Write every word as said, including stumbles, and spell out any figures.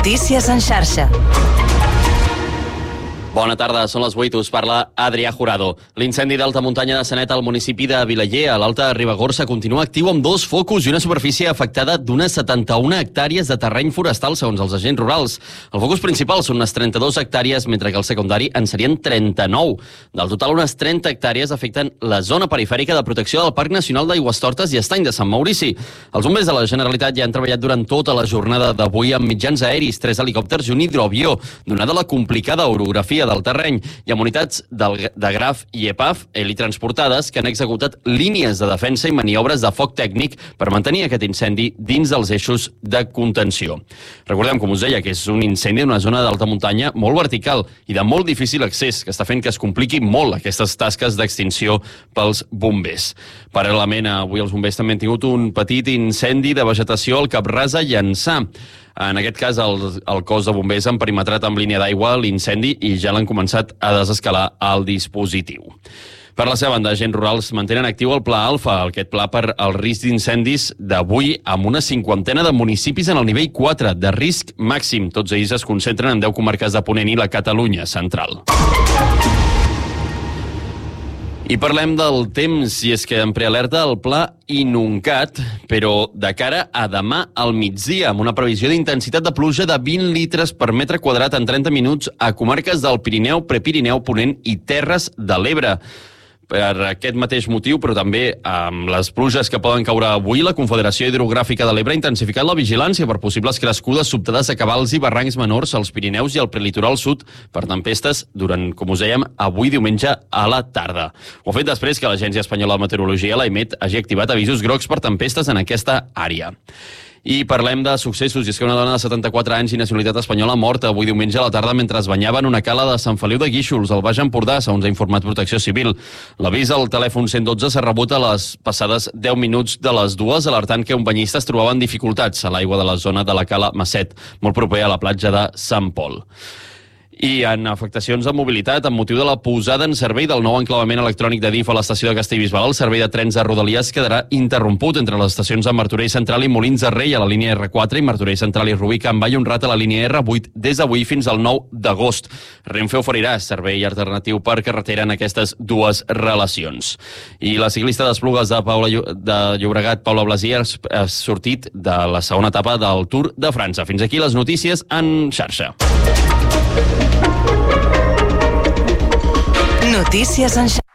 Notícies en xarxa. Bona tarda, són les vuit, us parla Adrià Jurado. L'incendi d'alta muntanya de Sanet al municipi de Vilaller, a l'Alta Ribagorça, continua actiu amb dos focus i una superfície afectada d'unes setanta-una hectàrees de terreny forestal, segons els agents rurals. El focus principal són unes trenta-dues hectàrees, mentre que el secundari en serien trenta-nou. Del total, unes trenta hectàrees afecten la zona perifèrica de protecció del Parc Nacional d'Aigüestortes i Estany de Sant Maurici. Els bombers de la Generalitat ja han treballat durant tota la jornada d'avui amb mitjans aeris, tres helicòpters i un hidroavió, donada la complicada orografia del terreny, i amb unitats del, de Graf i EPAF helitransportades que han executat línies de defensa i maniobres de foc tècnic per mantenir aquest incendi dins dels eixos de contenció. Recordem, com us deia, que és un incendi d'una zona d'alta muntanya molt vertical i de molt difícil accés, que està fent que es compliqui molt aquestes tasques d'extinció pels bombers. Paral·lelament, avui els bombers també han tingut un petit incendi de vegetació al Cap Rasa Llançà. En aquest cas, el, el cos de bombers han perimetrat amb línia d'aigua l'incendi i ja l'han començat a desescalar el dispositiu. Per la seva banda, agents rurals mantenen actiu el Pla Alfa, aquest pla per al risc d'incendis d'avui amb una cinquantena de municipis en el nivell quatre de risc màxim. Tots ells es concentren en deu comarques de Ponent i la Catalunya central. I parlem del temps, i és que en prealerta el pla Inuncat, però de cara a demà al migdia, amb una previsió d'intensitat de pluja de vint litres per metre quadrat en trenta minuts a comarques del Pirineu, Prepirineu, Ponent i Terres de l'Ebre. Per aquest mateix motiu, però també amb les pluges que poden caure avui, la Confederació Hidrogràfica de l'Ebre ha intensificat la vigilància per possibles crescudes sobtades a cabals i barrancs menors als Pirineus i al prelitoral sud per tempestes durant, com us dèiem, avui diumenge a la tarda. Ho ha fet després que l'Agència Espanyola de Meteorologia, l'A E M E T, hagi activat avisos grocs per tempestes en aquesta àrea. I parlem de successos, i és que una dona de setanta-quatre anys i nacionalitat espanyola morta avui diumenge a la tarda mentre es banyava en una cala de Sant Feliu de Guíxols, al Baix Empordà, segons ha informat Protecció Civil. L'avís al telèfon cent dotze s'ha rebut a les passades deu minuts de les dues, alertant que un banyista es trobava en dificultats a l'aigua de la zona de la cala Masset, molt proper a la platja de Sant Pol. I en afectacions de mobilitat, amb motiu de la posada en servei del nou enclavament electrònic de D I F a l'estació de Castellbisbal, el servei de trens de Rodalies quedarà interromput entre les estacions de Martorell Central i Molins de Rei a la línia R quatre i Martorell Central i Rubí Can Vall Honrat a la línia R vuit des d'avui fins al nou d'agost. Renfe oferirà servei alternatiu per carretera en aquestes dues relacions. I la ciclista d'Esplugues de, Paula, de Llobregat, Paula Blasier, ha sortit de la segona etapa del Tour de França. Fins aquí les notícies en xarxa. Notícies en xarxa.